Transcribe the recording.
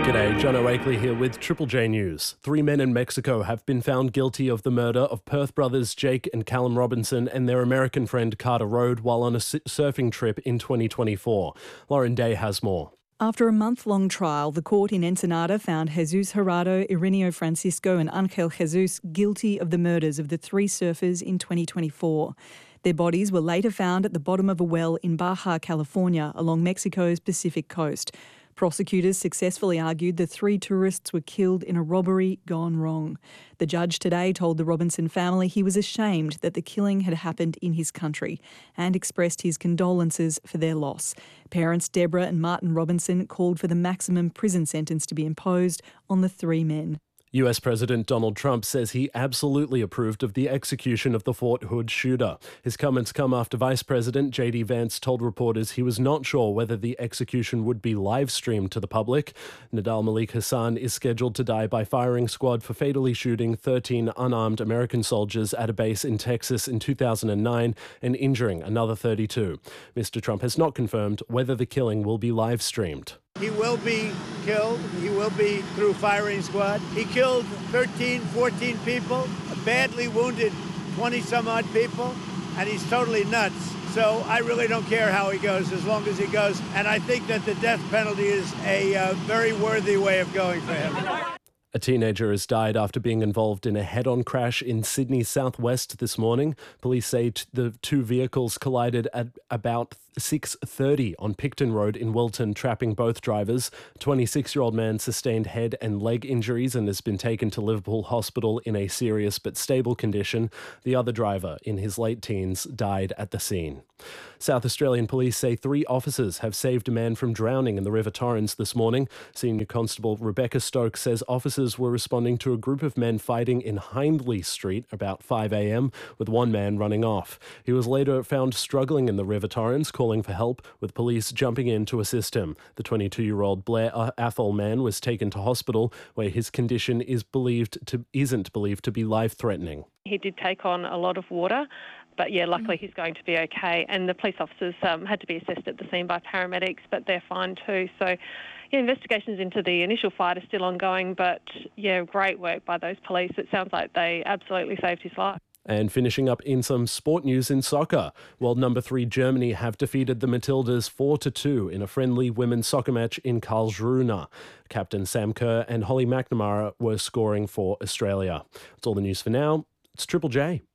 G'day, John O'Akley here with Triple J News. 3 men in Mexico have been found guilty of the murder of Perth brothers Jake and Callum Robinson and their American friend Carter Road while on a surfing trip in 2024. Lauren Day has more. After a month-long trial, the court in Ensenada found Jesus Gerardo, Irineo Francisco and Angel Jesus guilty of the murders of the 3 surfers in 2024. Their bodies were later found at the bottom of a well in Baja, California, along Mexico's Pacific coast. Prosecutors successfully argued the 3 tourists were killed in a robbery gone wrong. The judge today told the Robinson family he was ashamed that the killing had happened in his country and expressed his condolences for their loss. Parents Deborah and Martin Robinson called for the maximum prison sentence to be imposed on the 3 men. US President Donald Trump says he absolutely approved of the execution of the Fort Hood shooter. His comments come after Vice President J.D. Vance told reporters he was not sure whether the execution would be live-streamed to the public. Nidal Malik Hassan is scheduled to die by firing squad for fatally shooting 13 unarmed American soldiers at a base in Texas in 2009 and injuring another 32. Mr. Trump has not confirmed whether the killing will be live-streamed. He will be killed. He will be through firing squad. He killed 13, 14 people, badly wounded 20-some-odd people, and he's totally nuts. So I really don't care how he goes as long as he goes. And I think that the death penalty is a very worthy way of going for him. A teenager has died after being involved in a head-on crash in Sydney's southwest this morning. Police say the 2 vehicles collided at about 6:30 on Picton Road in Wilton, trapping both drivers. A 26-year-old man sustained head and leg injuries and has been taken to Liverpool Hospital in a serious but stable condition. The other driver, in his late teens, died at the scene. South Australian police say 3 officers have saved a man from drowning in the River Torrens this morning. Senior Constable Rebecca Stokes says officers were responding to a group of men fighting in Hindley Street about 5 a.m, with one man running off. He was later found struggling in the River Torrens, calling for help, with police jumping in to assist him. The 22-year-old Blair Athol man was taken to hospital, where his condition isn't believed to be life-threatening. He did take on a lot of water, but luckily he's going to be okay. And the police officers had to be assessed at the scene by paramedics, but they're fine too. So, investigations into the initial fight are still ongoing, but great work by those police. It sounds like they absolutely saved his life. And finishing up in some sport news in soccer, world number 3 Germany have defeated the Matildas 4-2 in a friendly women's soccer match in Karlsruhe. Captain Sam Kerr and Holly McNamara were scoring for Australia. That's all the news for now. It's Triple J.